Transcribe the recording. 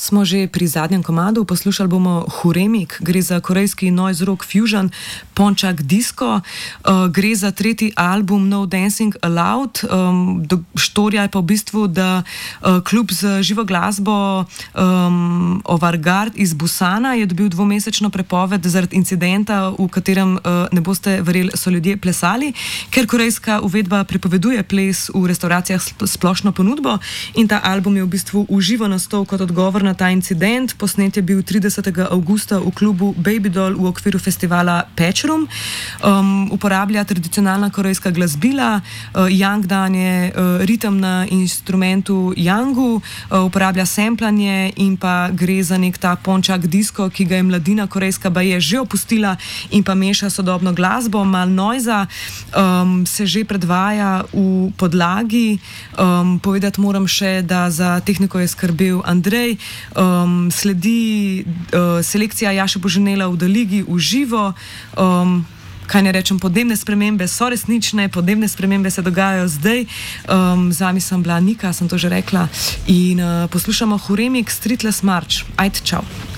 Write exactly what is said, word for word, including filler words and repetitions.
Smo že pri zadnjem komadu, poslušali bomo Huremik, gre za korejski noise rock fusion, Pončak disco, uh, gre za tretji album No Dancing Allowed. Um, štorija je pa v bistvu, da uh, klub z živo glasbo um, Overgard iz Busana je dobil dvomesečno prepoved zaradi incidenta, v katerem uh, ne boste verjeli, so ljudje plesali, ker korejska uvedba prepoveduje ples v restauracijah splošno ponudbo in ta album je v bistvu v živo nastal kot odgovor na ta incident. Posnet je bil tridesetega avgusta v klubu Babydoll v okviru festivala Patchroom. Um, uporablja tradicionalna korejska glasbila, uh, Yangdan je uh, ritem na instrumentu Yangu, uh, uporablja semplanje in pa gre za nek ta Pončak disco, ki ga je mladina korejska baje že opustila in pa meša sodobno glasbo, mal noiza, um, se že predvaja v podlagi. Um, povedati moram še, da za tehniko je skrbel Andrej. Um, sledi uh, selekcija Jaše Boženela v Daligi v živo. Um, kaj ne rečem, podnebne spremembe so resnične, podnebne spremembe se dogajajo zdaj. Um, z vami sem bila Nika, sem to že rekla. In uh, poslušamo Huremik, Streetless March. Ajde, čau.